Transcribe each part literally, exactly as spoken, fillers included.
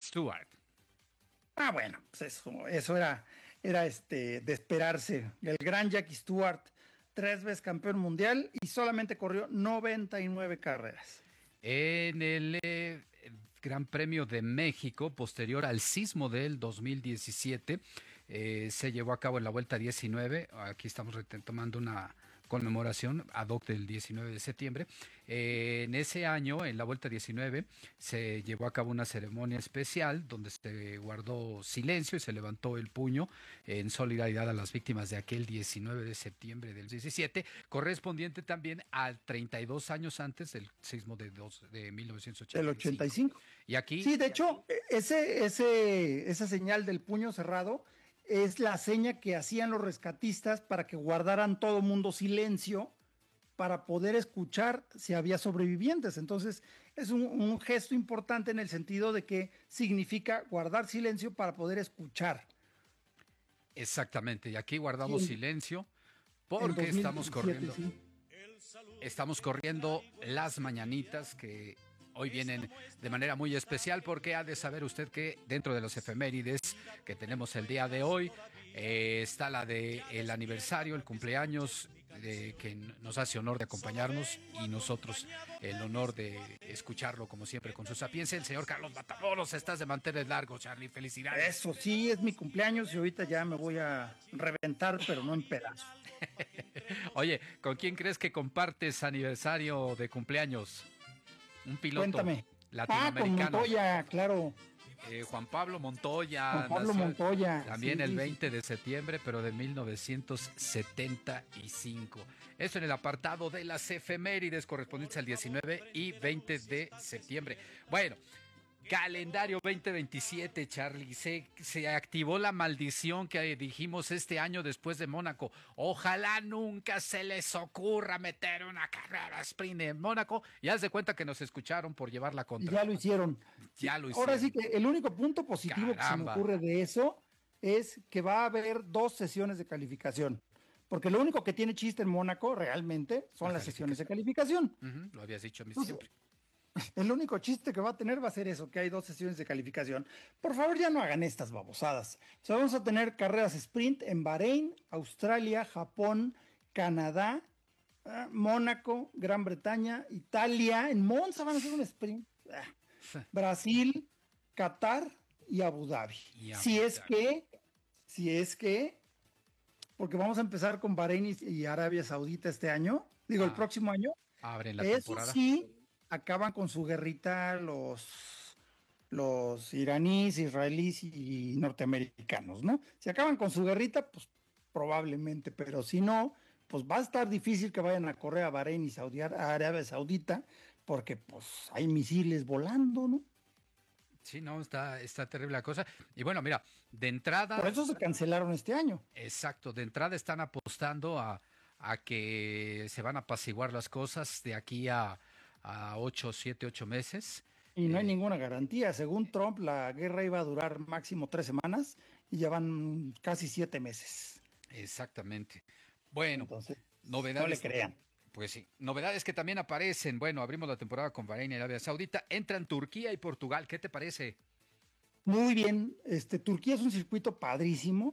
Stewart. Ah, bueno, pues eso, eso era, era este, de esperarse. El gran Jackie Stewart, tres veces campeón mundial y solamente corrió noventa y nueve carreras. En el eh, Gran Premio de México, posterior al sismo del dos mil diecisiete, eh, se llevó a cabo en la vuelta diecinueve. Aquí estamos retomando una conmemoración ad hoc del diecinueve de septiembre. Eh, en ese año, en la vuelta diecinueve, se llevó a cabo una ceremonia especial donde se guardó silencio y se levantó el puño en solidaridad a las víctimas de aquel diecinueve de septiembre del diecisiete, correspondiente también a treinta y dos años antes del sismo de, dos, de Del mil novecientos ochenta y cinco. ochenta y cinco. Y aquí, Sí, de hecho, ese, ese, esa señal del puño cerrado es la seña que hacían los rescatistas para que guardaran todo mundo silencio para poder escuchar si había sobrevivientes. Entonces, es un, un gesto importante en el sentido de que significa guardar silencio para poder escuchar. exactamente, y aquí Sí, guardamos en, silencio en porque estamos dos mil diecisiete, corriendo. sí. Estamos corriendo las mañanitas que hoy vienen de manera muy especial porque ha de saber usted que dentro de los efemérides que tenemos el día de hoy eh, está la de el aniversario, el cumpleaños de, que nos hace honor de acompañarnos y nosotros el honor de escucharlo como siempre con su sapiencia. El señor Carlos Matamoros, estás de mantener largo, Charlie, felicidades. Eso sí, es mi cumpleaños y ahorita ya me voy a reventar, pero no en pedazos. Oye, ¿con quién crees que compartes aniversario de cumpleaños? Un piloto Cuéntame. Ah, con latinoamericano. Montoya, claro. Eh, Juan Pablo Juan Montoya Pablo nació Montoya, también sí, el sí, sí. veinte de septiembre, pero de mil novecientos setenta y cinco. Eso en el apartado de las efemérides correspondientes al diecinueve y veinte de septiembre. Bueno, calendario veinte veintisiete, Charlie. Se, se activó la maldición que dijimos este año después de Mónaco. Ojalá nunca se les ocurra meter una carrera sprint en Mónaco. Y haz de cuenta que nos escucharon por llevar la Y contra. ya lo hicieron. Ya lo Ahora sí hicieron. que el único punto positivo que se me Caramba. ocurre de eso es que va a haber dos sesiones de calificación. Porque lo único que tiene chiste en Mónaco realmente La son las sesiones de calificación. Uh calificación. -huh, lo habías dicho a mí Entonces, siempre. el único chiste que va a tener va a ser eso, que hay dos sesiones de calificación. Por favor, ya no hagan estas babosadas. O sea, vamos a tener carreras sprint en Bahrein, Australia, Japón, Canadá, ah, Mónaco, Gran Bretaña, Italia. En Monza van a hacer un sprint. Ah, Brasil, Qatar y Abu Dhabi. Y Si Abu es Dhabi. que, si es que, porque vamos a empezar con Bahrein y, y Arabia Saudita este año, digo, el Ah, próximo año. abren la Eso temporada. sí, acaban con su guerrita los, los iraníes, israelíes y norteamericanos, ¿no? Si acaban con su guerrita, pues probablemente, pero si no, pues va a estar difícil que vayan a correr a Bahrein y Saudi, a Arabia Saudita, porque pues hay misiles volando, ¿no? Sí, no, está, está terrible la cosa. Y bueno, mira, de Por entrada, eso se cancelaron este año. exacto, de entrada están apostando a, a que se van a apaciguar las cosas de aquí a, a ocho, siete, ocho meses. Y no hay Eh, ninguna garantía. Según Trump, la guerra iba a durar máximo tres semanas y ya van casi siete meses. exactamente. Bueno, Entonces, no le novedades. crean. Pues sí, novedades que también aparecen. Bueno, abrimos la temporada con Bahrein y Arabia Saudita. Entran Turquía y Portugal. ¿Qué te parece? Muy bien, este, Turquía es un circuito padrísimo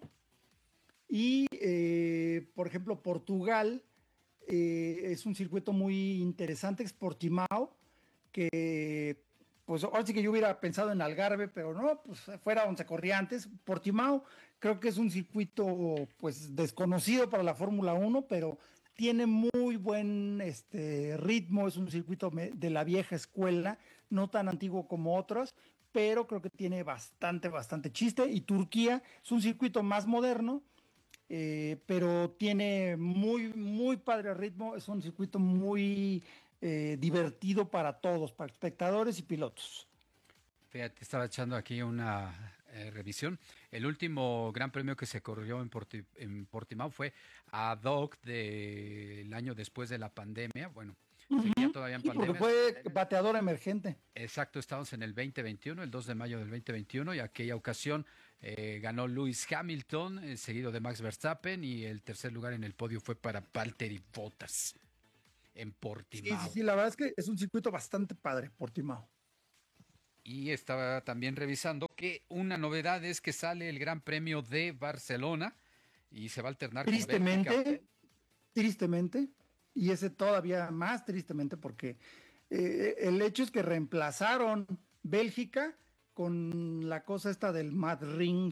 y, eh, por ejemplo, Portugal eh, es un circuito muy interesante, es Portimao, que pues ahora sí que yo hubiera pensado en Algarve, pero no, pues fuera donde se corría antes. Portimao creo que es un circuito pues desconocido para la Fórmula Uno, pero tiene muy buen este, ritmo, es un circuito me- de la vieja escuela, no tan antiguo como otros, pero creo que tiene bastante, bastante chiste. Y Turquía es un circuito más moderno, eh, pero tiene muy, muy padre ritmo. Es un circuito muy eh, divertido para todos, para espectadores y pilotos. Fíjate, estaba echando aquí una eh, revisión. El último gran premio que se corrió en, Porti- en Portimao fue ad hoc del año después de la pandemia. Bueno, seguía Ujú. todavía en Sí, porque pandemia. fue bateador emergente. Exacto, estamos en el veinte veintiuno, el dos de mayo del veinte veintiuno, y aquella ocasión eh, ganó Lewis Hamilton, eh, seguido de Max Verstappen, y el tercer lugar en el podio fue para Valtteri Bottas en Sí, sí, Portimao. sí, la verdad es que es un circuito bastante padre, Portimao. Y estaba también revisando que una novedad es que sale el Gran Premio de Barcelona y se va a alternar con Bélgica. Tristemente, tristemente, y ese todavía más tristemente porque eh, el hecho es que reemplazaron Bélgica con la cosa esta del Mad Ring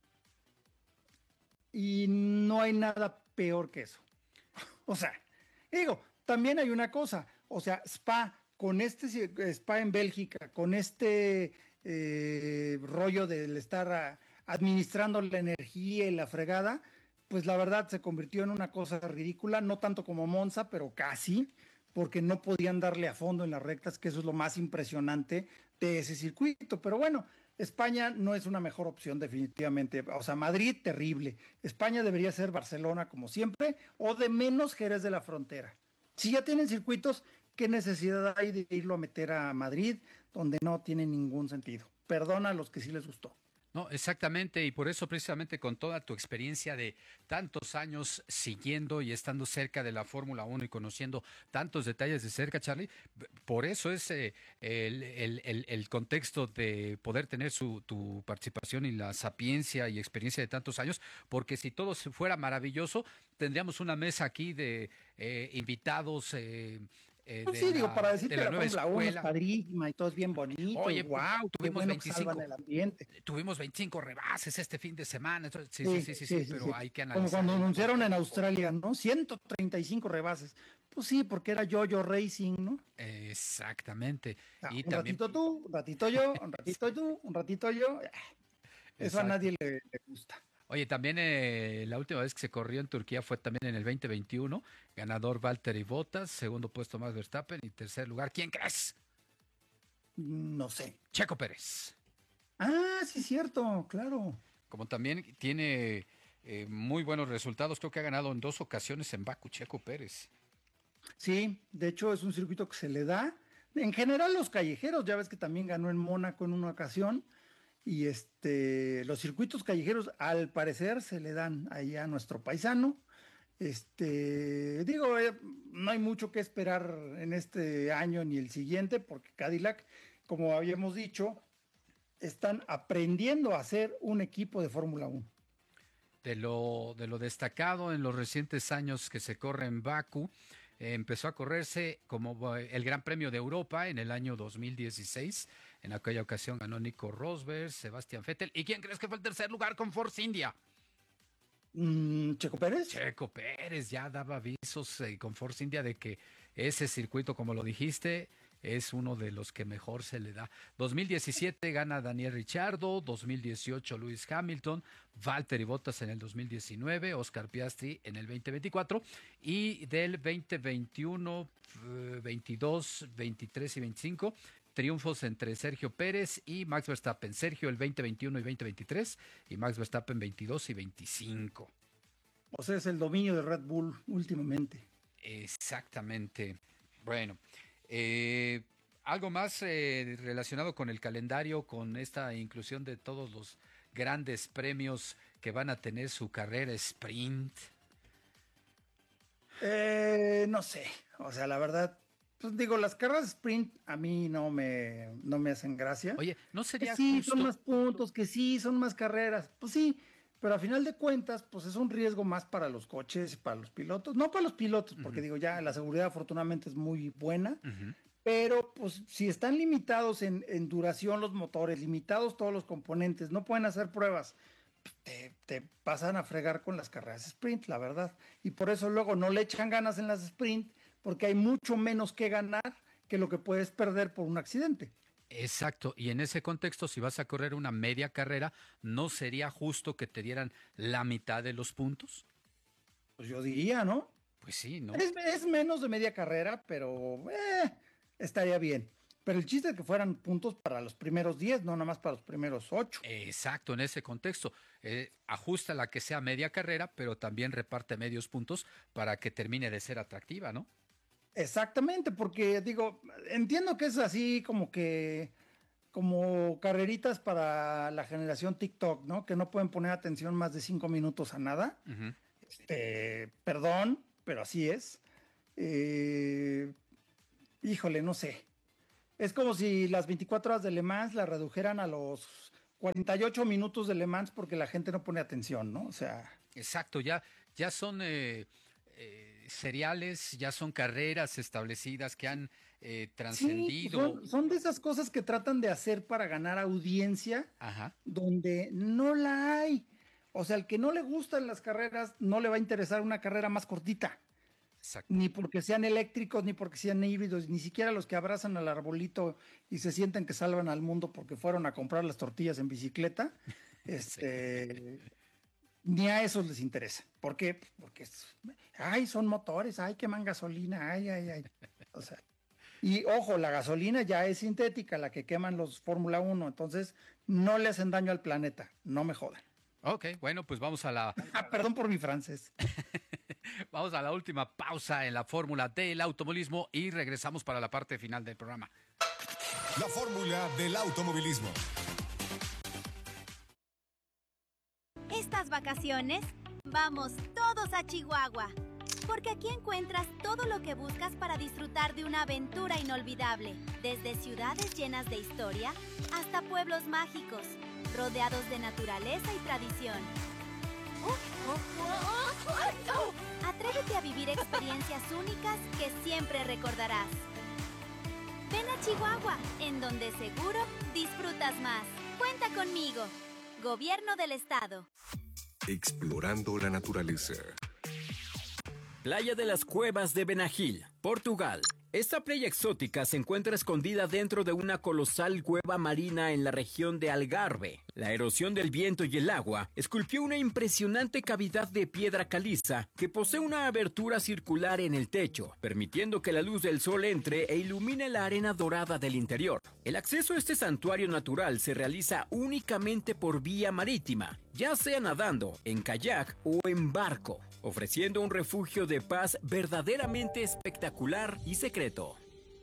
y no hay nada peor que eso. O sea, digo, también hay una cosa, o sea, Spa, con este ci- Spa en Bélgica, con este eh, rollo del estar a- administrando la energía y la fregada, pues la verdad se convirtió en una cosa ridícula, no tanto como Monza, pero casi, porque no podían darle a fondo en las rectas, que eso es lo más impresionante de ese circuito. Pero bueno, España no es una mejor opción definitivamente. O sea, Madrid, terrible. España debería ser Barcelona como siempre, o de menos Jerez de la Frontera. Si ya tienen circuitos, ¿qué necesidad hay de irlo a meter a Madrid, donde no tiene ningún sentido? Perdona a los que sí les gustó. No, exactamente, y por eso precisamente con toda tu experiencia de tantos años siguiendo y estando cerca de la Fórmula Uno y conociendo tantos detalles de cerca, Charlie, b- por eso es eh, el, el- el- el contexto de poder tener su, tu participación y la sapiencia y experiencia de tantos años, porque si todo se fuera maravilloso, tendríamos una mesa aquí de eh, invitados eh, eh, Pues de sí, digo, para la, decir de que la la nueva Fórmula Uno es escuela. padrísima y todo es bien bonito y Oye, pu- wow, qué tuvimos bueno que salvan veinticinco. el ambiente. Tuvimos veinticinco rebases este fin de semana. Entonces, sí, sí, Sí, sí, sí, sí, sí, sí, pero sí. hay que Como analizar cuando el anunciaron en contexto. Australia, ¿no? ciento treinta y cinco rebases. Pues sí, porque era Yo-Yo Racing, ¿no? Exactamente. O sea, Y un también, ratito tú, un ratito yo, un ratito tú, un ratito yo. Eso a exacto. nadie le, le gusta. Oye, también eh, la última vez que se corrió en Turquía fue también en el dos mil veintiuno. Ganador Valtteri Bottas, segundo puesto Max Verstappen y tercer lugar, ¿quién crees? No sé. Checo Pérez. Ah, sí, cierto, claro. Como también tiene eh, muy buenos resultados, creo que ha ganado en dos ocasiones en Baku, Checo Pérez. Sí, de hecho es un circuito que se le da. En general los callejeros, ya ves que también ganó en Mónaco en una ocasión. Y este, los circuitos callejeros, al parecer, se le dan ahí a nuestro paisano. Este, digo, eh, no hay mucho que esperar en este año ni el siguiente, porque Cadillac, como habíamos dicho, están aprendiendo a ser un equipo de Fórmula Uno. De lo, de lo destacado en los recientes años que se corre en Baku, eh, empezó a correrse como eh, el Gran Premio de Europa en el año dos mil dieciséis. En aquella ocasión ganó Nico Rosberg, Sebastián Vettel. ¿Y quién crees que fue el tercer lugar con Force India? Mm, Checo Pérez. Checo Pérez ya daba avisos eh, con Force India de que ese circuito, como lo dijiste, es uno de los que mejor se le da. dos mil diecisiete gana Daniel Ricciardo, dos mil dieciocho Lewis Hamilton, Valtteri Bottas en el dos mil diecinueve, Oscar Piastri en el veinte veinticuatro y del veinte veintiuno, eh, veintidós, veintitrés y veinticinco triunfos entre Sergio Pérez y Max Verstappen. Sergio el veinte veintiuno y veinte veintitrés y Max Verstappen veintidós y veinticinco. O sea, es el dominio de Red Bull últimamente. Exactamente. Bueno, eh, algo más eh, relacionado con el calendario, con esta inclusión de todos los grandes premios que van a tener su carrera sprint. Eh, no sé, o sea, la verdad, pues digo, las carreras sprint a mí no me, no me hacen gracia. Oye, ¿no Que sería sí, son justo? más puntos, que sí, son más carreras, pues sí, pero a final de cuentas, pues es un riesgo más para los coches y para los pilotos, no para los pilotos, porque Ujú, digo, ya la seguridad afortunadamente es muy buena, ujú. pero pues si están limitados en, en duración los motores, limitados todos los componentes, no pueden hacer pruebas, te, te pasan a fregar con las carreras sprint, la verdad. Y por eso luego no le echan ganas en las sprint, porque hay mucho menos que ganar que lo que puedes perder por un accidente. Exacto, y en ese contexto, si vas a correr una media carrera, ¿no sería justo que te dieran la mitad de los puntos? Pues yo diría, ¿no? Pues sí, ¿no? Es, es menos de media carrera, pero eh, estaría bien. Pero el chiste es que fueran puntos para los primeros diez, no nada más para los primeros ocho. Exacto, en ese contexto. Eh, ajusta la que sea media carrera, pero también reparte medios puntos para que termine de ser atractiva, ¿no? Exactamente, porque digo, entiendo que es así como que, como carreritas para la generación TikTok, ¿no? Que no pueden poner atención más de cinco minutos a nada. Ujú. Este, perdón, pero así es. Eh, híjole, no sé. Es como si las veinticuatro horas de Le Mans la redujeran a los cuarenta y ocho minutos de Le Mans porque la gente no pone atención, ¿no? O sea... Exacto, ya, ya son eh, eh, seriales, ya son carreras establecidas que han eh, Sí, trascendido. son, son de esas cosas que tratan de hacer para ganar audiencia, Ajá, donde no la hay. O sea, al que no le gustan las carreras, no le va a interesar una carrera más cortita, exacto. ni porque sean eléctricos, ni porque sean híbridos, ni siquiera los que abrazan al arbolito y se sienten que salvan al mundo porque fueron a comprar las tortillas en bicicleta, Sí. este, ni a esos les interesa. ¿Por qué? Porque, es- ay, son motores, ay, queman gasolina, ay, ay, ay. O sea, y ojo, la gasolina ya es sintética, la que queman los Fórmula Uno, entonces no le hacen daño al planeta, no me jodan. Ok, bueno, pues vamos a la, Ah, perdón por mi francés. vamos a la última pausa en la fórmula del automovilismo y regresamos para la parte final del programa. La fórmula del automovilismo. Estas vacaciones, vamos todos a Chihuahua, porque aquí encuentras todo lo que buscas para disfrutar de una aventura inolvidable, desde ciudades llenas de historia hasta pueblos mágicos, rodeados de naturaleza y tradición. Atrévete a vivir experiencias únicas que siempre recordarás. Ven a Chihuahua, en donde seguro disfrutas más. Cuenta conmigo. Gobierno del Estado. Explorando la naturaleza. Playa de las Cuevas de Benagil, Portugal. Esta playa exótica se encuentra escondida dentro de una colosal cueva marina en la región de Algarve. La erosión del viento y el agua esculpió una impresionante cavidad de piedra caliza que posee una abertura circular en el techo, permitiendo que la luz del sol entre e ilumine la arena dorada del interior. El acceso a este santuario natural se realiza únicamente por vía marítima, ya sea nadando, en kayak o en barco, ofreciendo un refugio de paz verdaderamente espectacular y secreto.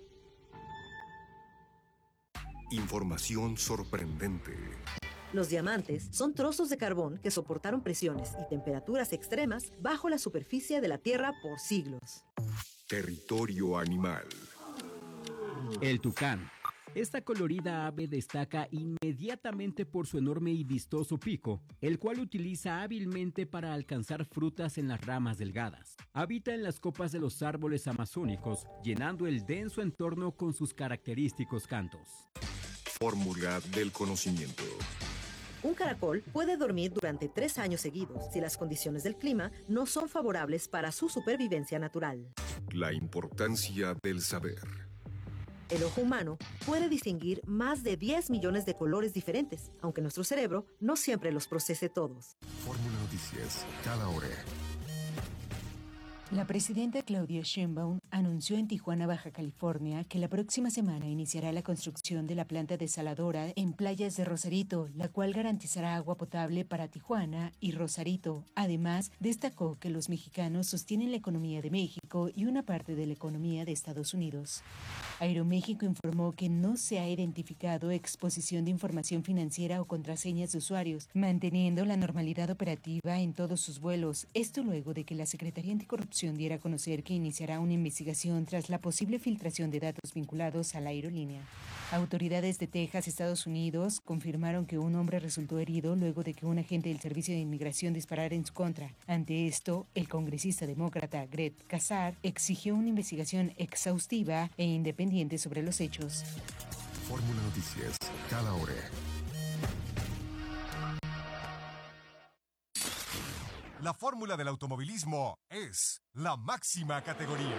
Información sorprendente. Los diamantes son trozos de carbón que soportaron presiones y temperaturas extremas bajo la superficie de la Tierra por siglos. Territorio animal. El tucán. Esta colorida ave destaca inmediatamente por su enorme y vistoso pico, el cual utiliza hábilmente para alcanzar frutas en las ramas delgadas. Habita en las copas de los árboles amazónicos, llenando el denso entorno con sus característicos cantos. Fórmula del conocimiento. Un caracol puede dormir durante tres años seguidos si las condiciones del clima no son favorables para su supervivencia natural. La importancia del saber. El ojo humano puede distinguir más de diez millones de colores diferentes, aunque nuestro cerebro no siempre los procese todos. Fórmula Noticias, cada hora. La presidenta Claudia Sheinbaum anunció en Tijuana, Baja California, que la próxima semana iniciará la construcción de la planta desaladora en Playas de Rosarito, la cual garantizará agua potable para Tijuana y Rosarito. Además, destacó que los mexicanos sostienen la economía de México y una parte de la economía de Estados Unidos. Aeroméxico informó que no se ha identificado exposición de información financiera o contraseñas de usuarios, manteniendo la normalidad operativa en todos sus vuelos. Esto luego de que la Secretaría Anticorrupción diera a conocer que iniciará una investigación tras la posible filtración de datos vinculados a la aerolínea. Autoridades de Texas, Estados Unidos, confirmaron que un hombre resultó herido luego de que un agente del Servicio de Inmigración disparara en su contra. Ante esto, el congresista demócrata Greg Casar exigió una investigación exhaustiva e independiente sobre los hechos. Fórmula Noticias, cada hora. La fórmula del automovilismo es la máxima categoría.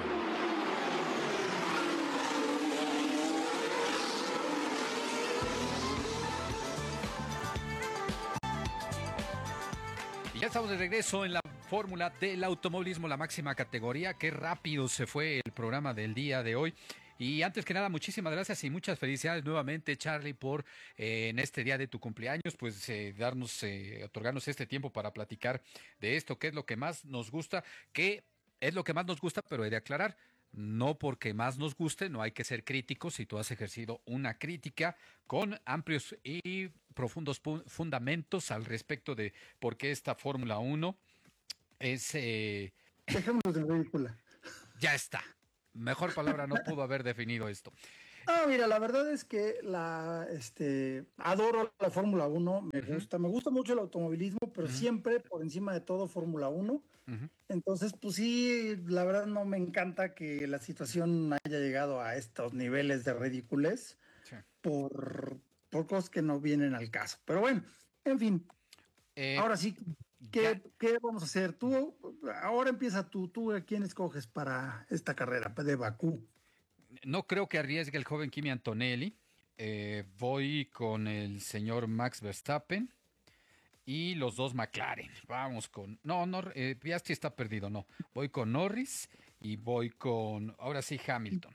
Ya estamos de regreso en la fórmula del automovilismo, la máxima categoría. Qué rápido se fue el programa del día de hoy. Y antes que nada, muchísimas gracias y muchas felicidades nuevamente, Charlie, por eh, en este día de tu cumpleaños, pues eh, darnos, eh, otorgarnos este tiempo para platicar de esto, que es lo que más nos gusta, que es lo que más nos gusta, pero he de aclarar, no porque más nos guste, no hay que ser críticos, si tú has ejercido una crítica con amplios y profundos pu- fundamentos al respecto de por qué esta Fórmula uno es... Eh, Dejémonos de ridícula. ya está. Mejor palabra no pudo haber definido esto. Ah, mira, la verdad es que la, este, adoro la Fórmula uno, me Ujú. gusta, me gusta mucho el automovilismo, pero Ujú. siempre por encima de todo Fórmula uno. Ujú. Entonces, pues sí, la verdad no me encanta que la situación haya llegado a estos niveles de ridiculez Sí. por, por cosas que no vienen al caso. Pero bueno, en fin, Eh, ahora sí, ya, ¿qué, qué vamos a hacer? Tú, ahora empieza tú, tú, ¿a quién escoges para esta carrera de Bakú? no creo que arriesgue el joven Kimi Antonelli. Eh, voy con el señor Max Verstappen y los dos McLaren. Vamos con... No, no, eh, Piastri está perdido, no. Voy con Norris y voy con, ahora sí, Hamilton.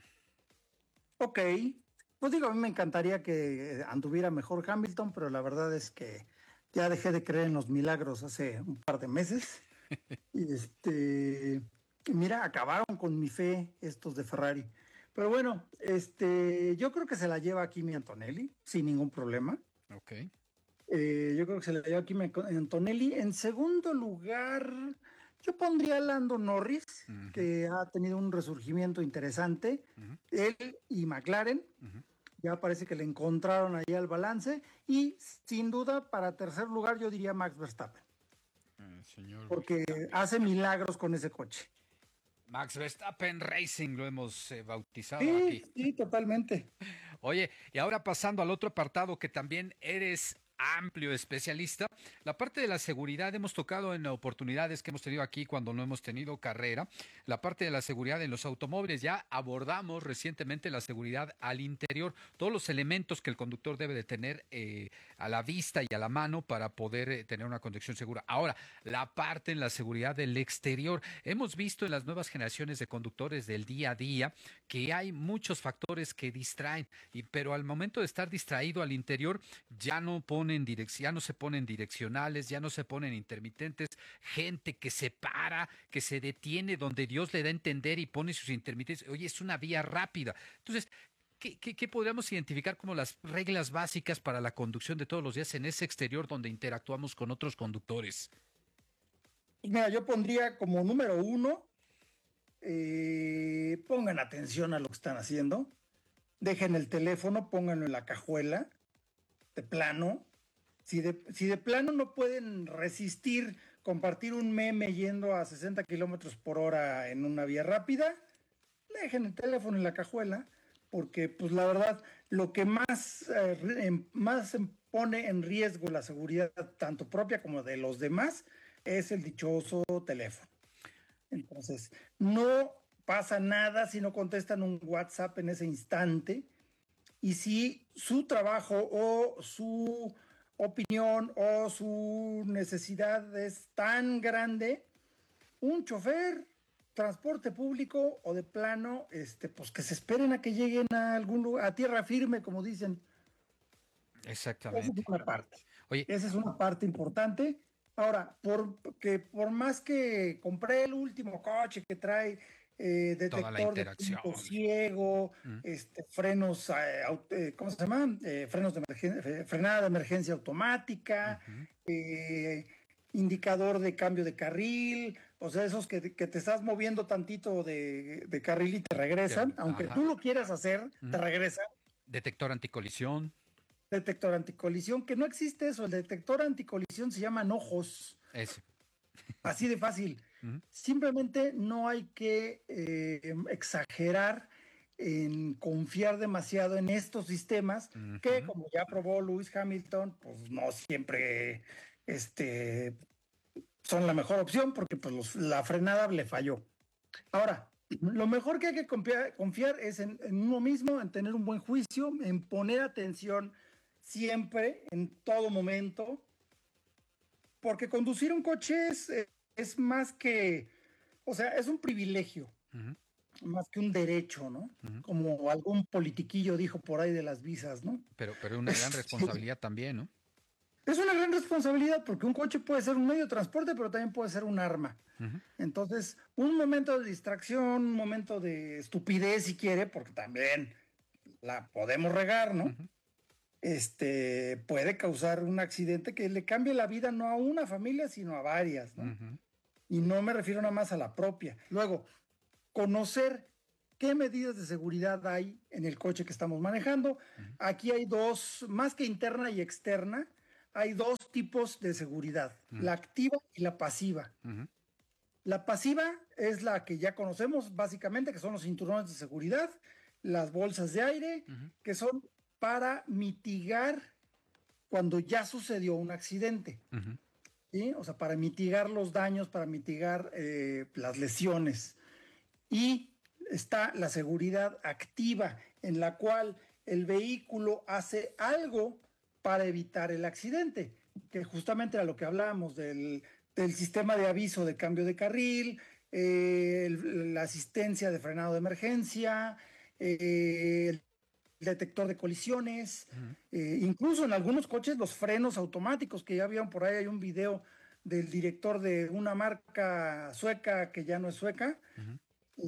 Ok, pues digo, a mí me encantaría que anduviera mejor Hamilton, pero la verdad es que ya dejé de creer en los milagros hace un par de meses. Y este, y mira, acabaron con mi fe estos de Ferrari. Pero bueno, este, yo creo que se la lleva Kimi Antonelli, sin ningún problema. Ok. Eh, yo creo que se la lleva Kimi Antonelli. En segundo lugar, yo pondría a Lando Norris, Ujú, que ha tenido un resurgimiento interesante. ujú, Él y McLaren. ujú. Ya parece que le encontraron ahí al balance. Y sin duda, para tercer lugar, yo diría Max Verstappen, Eh, señor porque Verstappen. hace milagros con ese coche. Max Verstappen Racing lo hemos eh, bautizado Sí, aquí. sí, totalmente. Oye, y ahora pasando al otro apartado que también eres amplio especialista, la parte de la seguridad hemos tocado en oportunidades que hemos tenido aquí cuando no hemos tenido carrera, la parte de la seguridad en los automóviles, ya abordamos recientemente la seguridad al interior, todos los elementos que el conductor debe de tener eh, a la vista y a la mano para poder eh, tener una conducción segura. Ahora, la parte en la seguridad del exterior, hemos visto en las nuevas generaciones de conductores del día a día que hay muchos factores que distraen, y, pero al momento de estar distraído al interior ya no ponen direc- ya no se ponen direccionales, ya no se ponen intermitentes, gente que se para, que se detiene donde Dios le da a entender y pone sus intermitentes. Oye, es una vía rápida. Entonces, ¿qué, qué, qué podríamos identificar como las reglas básicas para la conducción de todos los días en ese exterior donde interactuamos con otros conductores? Mira, yo pondría como número uno, eh, pongan atención a lo que están haciendo, dejen el teléfono, pónganlo en la cajuela, de plano. Si de, si de plano no pueden resistir compartir un meme yendo a sesenta kilómetros por hora en una vía rápida, dejen el teléfono en la cajuela, porque pues la verdad, lo que más, eh, en- más en- pone en riesgo la seguridad tanto propia como de los demás es el dichoso teléfono. Entonces, no pasa nada si no contestan un WhatsApp en ese instante. Y si su trabajo o su opinión o su necesidad es tan grande, un chofer, transporte público o de plano, este, pues que se esperen a que lleguen a algún lugar, a tierra firme, como dicen. Esa es Exactamente. una parte. Oye, Esa es una parte importante. Ahora, por, que por más que compré el último coche que trae eh, toda la detector de interacción. punto ciego, Mm, este, frenos, eh, aut- eh, ¿cómo se llama? Eh, frenos de emergen- eh, frenada de emergencia automática, ujú. eh, indicador de cambio de carril, o sea, esos que, que te estás moviendo tantito de, de carril y te regresan, Te- aunque Ajá. tú lo quieras hacer, te Ujú. regresan. Detector anticolisión. Detector anticolisión, que no existe eso, el detector anticolisión se llaman ojos, Ese. así de fácil. Ujú, Simplemente no hay que eh, exagerar en confiar demasiado en estos sistemas que, ujú. como ya probó Lewis Hamilton, pues no siempre este, son la mejor opción porque pues, los- la frenada le falló. Ahora, lo mejor que hay que confiar, confiar es en, en uno mismo, en tener un buen juicio, en poner atención siempre, en todo momento, porque conducir un coche es, eh, es más que, o sea, es un privilegio, Ujú, más que un derecho, ¿no? ujú. Como algún politiquillo dijo por ahí de las visas, ¿no? Pero, pero una gran responsabilidad también, ¿no? Es una gran responsabilidad porque un coche puede ser un medio de transporte, pero también puede ser un arma. Ujú, Entonces, un momento de distracción, un momento de estupidez, si quiere, porque también la podemos regar, ¿no? ujú, Este puede causar un accidente que le cambie la vida no a una familia, sino a varias, ¿no? ujú. Y no me refiero nada más a la propia. Luego, conocer ¿qué medidas de seguridad hay en el coche que estamos manejando? Uh-huh. Aquí hay dos, más que interna y externa, hay dos tipos de seguridad, uh-huh. la activa y la pasiva. Uh-huh. La pasiva es la que ya conocemos básicamente, que son los cinturones de seguridad, las bolsas de aire, uh-huh. que son para mitigar cuando ya sucedió un accidente. Uh-huh. ¿Sí? O sea, para mitigar los daños, para mitigar eh, las lesiones. Y está la seguridad activa, en la cual el vehículo hace algo para evitar el accidente, que justamente era lo que hablábamos del, del sistema de aviso de cambio de carril, eh, el, la asistencia de frenado de emergencia, eh, el detector de colisiones, uh-huh. eh, incluso en algunos coches los frenos automáticos, que ya vieron por ahí, hay un video del director de una marca sueca que ya no es sueca, uh-huh.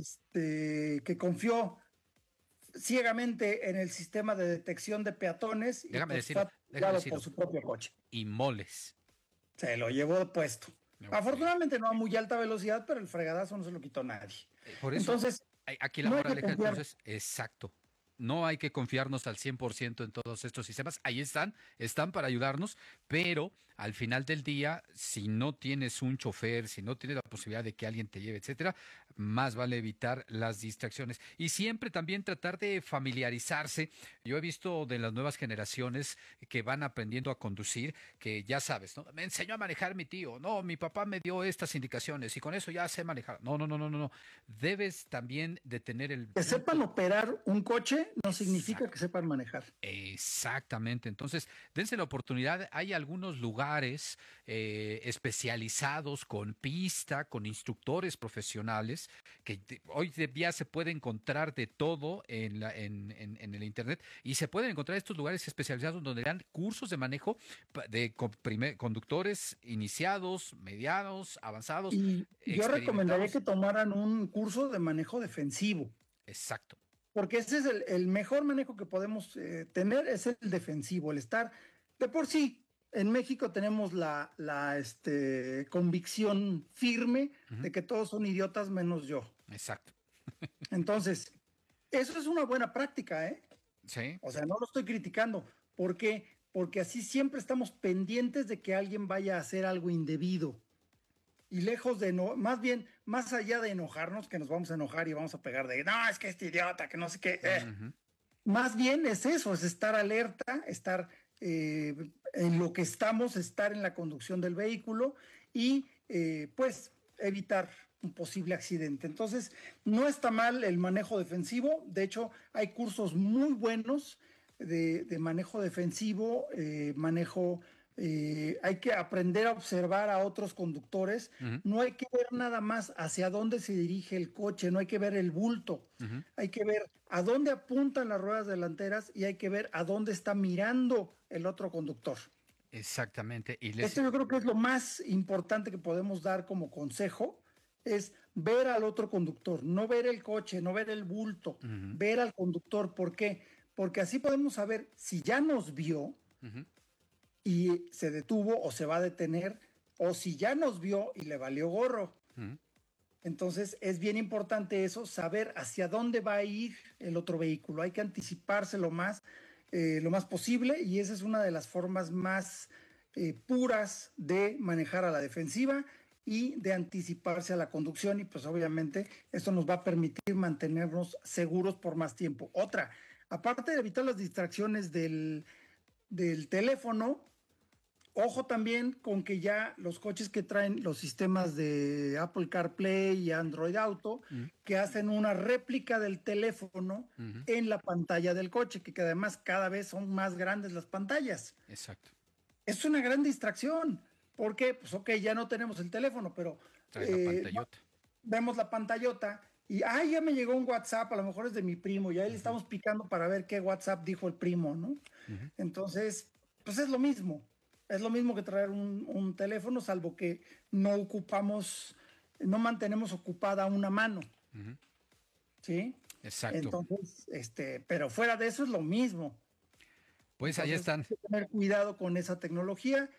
Este, que confió ciegamente en el sistema de detección de peatones. Déjame y decir, por su propio coche. Y moles. Se lo llevó puesto. Okay. Afortunadamente no a muy alta velocidad, pero el fregadazo no se lo quitó nadie. Por eso, entonces, aquí la no moraleja, entonces, exacto. No hay que confiarnos al cien por ciento en todos estos sistemas. Ahí están, están para ayudarnos, pero al final del día, si no tienes un chofer, si no tienes la posibilidad de que alguien te lleve, etcétera, más vale evitar las distracciones. Y siempre también tratar de familiarizarse. Yo he visto de las nuevas generaciones que van aprendiendo a conducir, que ya sabes, ¿no? Me enseñó a manejar mi tío, no, mi papá me dio estas indicaciones y con eso ya sé manejar. No, no, no, no, no, no. Debes también de tener el... Que sepan operar un coche no significa Exacto. que sepan manejar. Exactamente. Entonces, dense la oportunidad. Hay algunos lugares eh, especializados con pista, con instructores profesionales, que te, hoy día se puede encontrar de todo en, la, en, en, en el internet, y se pueden encontrar estos lugares especializados donde dan cursos de manejo de primer, conductores iniciados, medianos, avanzados. Y yo recomendaría que tomaran un curso de manejo defensivo. Exacto. Porque ese es el, el mejor manejo que podemos eh, tener, es el defensivo, el estar de por sí. En México tenemos la, la este, convicción firme uh-huh. de que todos son idiotas menos yo. Exacto. Entonces, eso es una buena práctica, ¿eh? Sí. O sea, no lo estoy criticando. ¿Por qué? Porque así siempre estamos pendientes de que alguien vaya a hacer algo indebido. Y lejos de, no, más bien, más allá de enojarnos, que nos vamos a enojar y vamos a pegar de, no, es que este idiota, que no sé qué. Eh. Uh-huh. Más bien es eso, es estar alerta, estar eh, en lo que estamos, estar en la conducción del vehículo y eh, pues evitar un posible accidente. Entonces, no está mal el manejo defensivo. De hecho, hay cursos muy buenos de, de manejo defensivo, eh, manejo... Eh, hay que aprender a observar a otros conductores. Uh-huh. No hay que ver nada más hacia dónde se dirige el coche, no hay que ver el bulto. Uh-huh. Hay que ver a dónde apuntan las ruedas delanteras y hay que ver a dónde está mirando el otro conductor. Exactamente. Y les... Esto yo creo que es lo más importante que podemos dar como consejo, es ver al otro conductor, no ver el coche, no ver el bulto, uh-huh. ver al conductor. ¿Por qué? Porque así podemos saber si ya nos vio, uh-huh. y se detuvo o se va a detener, o si ya nos vio y le valió gorro. Uh-huh. Entonces es bien importante eso, saber hacia dónde va a ir el otro vehículo. Hay que anticiparse lo más, eh, lo más posible, y esa es una de las formas más eh, puras de manejar a la defensiva y de anticiparse a la conducción, y pues obviamente esto nos va a permitir mantenernos seguros por más tiempo. Otra, aparte de evitar las distracciones del, del teléfono, ojo también con que ya los coches que traen los sistemas de Apple CarPlay y Android Auto, uh-huh. que hacen una réplica del teléfono uh-huh. en la pantalla del coche, que, que además cada vez son más grandes las pantallas. Exacto. Es una gran distracción. ¿Por qué? Pues ok, ya no tenemos el teléfono, pero trae eh, la pantallota. Vemos la pantallota y, ay, ya me llegó un WhatsApp, a lo mejor es de mi primo, y ahí uh-huh. le estamos picando para ver qué WhatsApp dijo el primo, ¿no? Uh-huh. Entonces, pues es lo mismo. Es lo mismo que traer un, un teléfono, salvo que no ocupamos, no mantenemos ocupada una mano. Uh-huh. ¿Sí? Exacto. Entonces, este, pero fuera de eso es lo mismo. Pues Entonces, ahí están. Hay que tener cuidado con esa tecnología.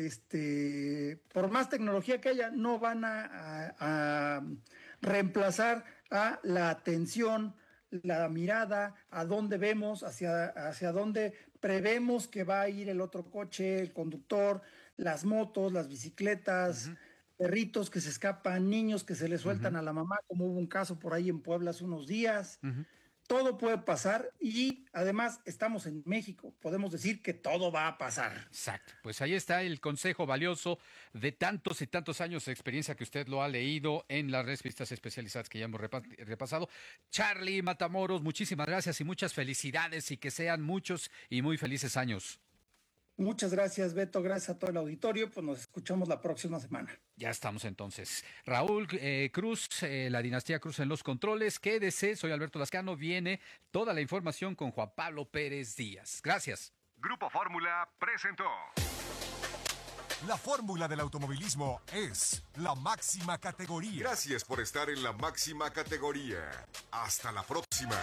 Este, por más tecnología que haya, no van a, a, a reemplazar a la atención, la mirada, a dónde vemos, hacia, hacia dónde prevemos que va a ir el otro coche, el conductor, las motos, las bicicletas, uh-huh. perritos que se escapan, niños que se le sueltan uh-huh. a la mamá, como hubo un caso por ahí en Puebla hace unos días. Uh-huh. Todo puede pasar y además estamos en México, podemos decir que todo va a pasar. Exacto, pues ahí está el consejo valioso de tantos y tantos años de experiencia que usted lo ha leído en las revistas especializadas que ya hemos repasado. Charly Matamoros, muchísimas gracias y muchas felicidades y que sean muchos y muy felices años. Muchas gracias, Beto, gracias a todo el auditorio, pues nos escuchamos la próxima semana. Ya estamos entonces. Raúl eh, Cruz, eh, la dinastía Cruz en los controles, quédese, soy Alberto Lascano, viene toda la información con Juan Pablo Pérez Díaz. Gracias. Grupo Fórmula presentó. La fórmula del automovilismo es la máxima categoría. Gracias por estar en la máxima categoría. Hasta la próxima.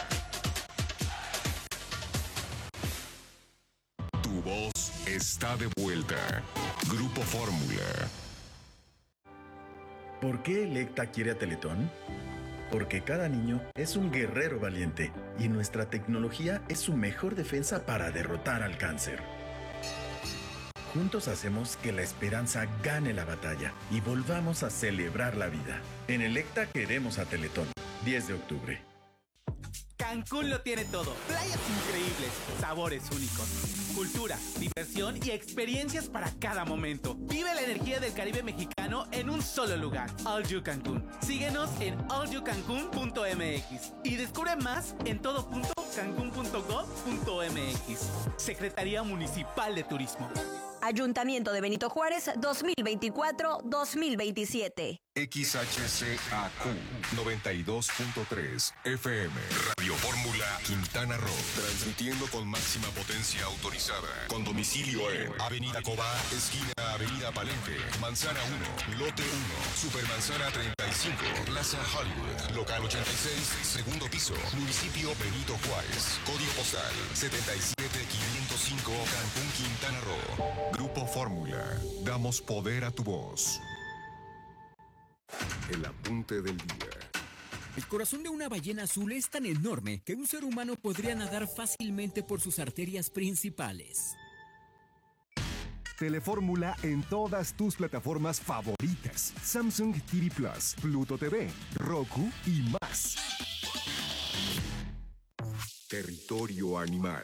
Tu voz está de vuelta. Grupo Fórmula. ¿Por qué Electa quiere a Teletón? Porque cada niño es un guerrero valiente y nuestra tecnología es su mejor defensa para derrotar al cáncer. Juntos hacemos que la esperanza gane la batalla y volvamos a celebrar la vida. En Electa queremos a Teletón. diez de octubre. Cancún lo tiene todo. Playas increíbles, sabores únicos, cultura, diversión y experiencias para cada momento. Vive la energía del Caribe mexicano en un solo lugar. All You Cancún. Síguenos en all you cancún punto m x y descubre más en todo punto cancún punto gov punto m x. Secretaría Municipal de Turismo. Ayuntamiento de Benito Juárez dos mil veinticuatro dos mil veintisiete. X H C A Q noventa y dos punto tres F M. Radio Fórmula Quintana Roo. Transmitiendo con máxima potencia autorizada. Con domicilio en Avenida Cobá, esquina Avenida Palenque, Manzana uno, Lote uno, Supermanzana treinta y cinco, Plaza Hollywood, Local ochenta y seis, segundo piso, Municipio Benito Juárez. Código postal setenta y siete quinientos cinco, Cancún, Quintana Roo. Grupo Fórmula. Damos poder a tu voz. El apunte del día. El corazón de una ballena azul es tan enorme que un ser humano podría nadar fácilmente por sus arterias principales. Telefórmula en todas tus plataformas favoritas. Samsung T V Plus, Pluto T V, Roku y más. Territorio animal.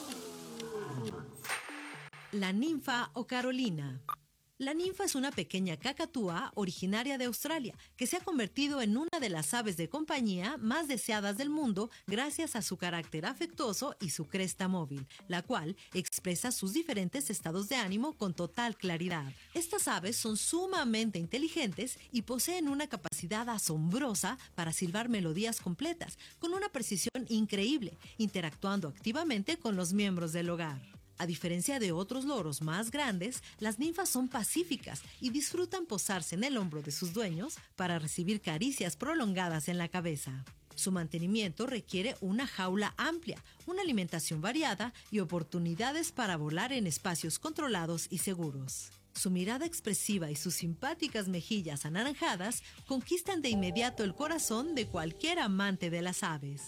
La ninfa o Carolina. La ninfa es una pequeña cacatúa originaria de Australia que se ha convertido en una de las aves de compañía más deseadas del mundo gracias a su carácter afectuoso y su cresta móvil, la cual expresa sus diferentes estados de ánimo con total claridad. Estas aves son sumamente inteligentes y poseen una capacidad asombrosa para silbar melodías completas con una precisión increíble, interactuando activamente con los miembros del hogar. A diferencia de otros loros más grandes, las ninfas son pacíficas y disfrutan posarse en el hombro de sus dueños para recibir caricias prolongadas en la cabeza. Su mantenimiento requiere una jaula amplia, una alimentación variada y oportunidades para volar en espacios controlados y seguros. Su mirada expresiva y sus simpáticas mejillas anaranjadas conquistan de inmediato el corazón de cualquier amante de las aves.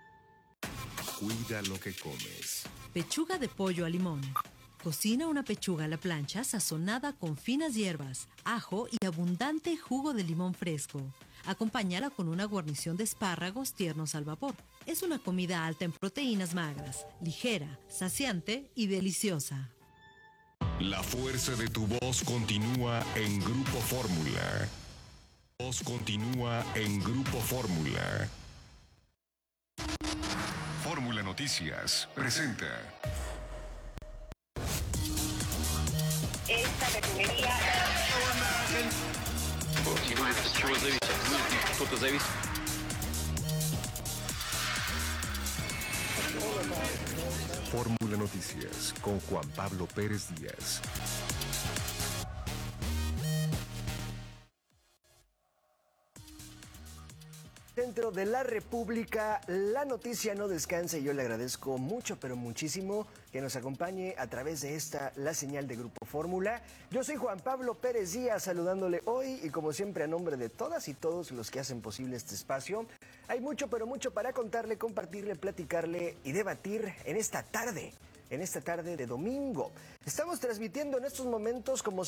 Cuida lo que comes. Pechuga de pollo a limón. Cocina una pechuga a la plancha sazonada con finas hierbas, ajo y abundante jugo de limón fresco. Acompáñala con una guarnición de espárragos tiernos al vapor. Es una comida alta en proteínas magras, ligera, saciante y deliciosa. La fuerza de tu voz continúa en Grupo Fórmula. Voz continúa en Grupo Fórmula. Fórmula Noticias presenta. Esta categoría. Fórmula Noticias con Juan Pablo Pérez Díaz. Dentro de la República, la noticia no descansa y yo le agradezco mucho, pero muchísimo que nos acompañe a través de esta, la señal de Grupo Fórmula. Yo soy Juan Pablo Pérez Díaz, saludándole hoy y como siempre a nombre de todas y todos los que hacen posible este espacio, Hay mucho, pero mucho para contarle, compartirle, platicarle y debatir en esta tarde, en esta tarde de domingo. Estamos transmitiendo en estos momentos como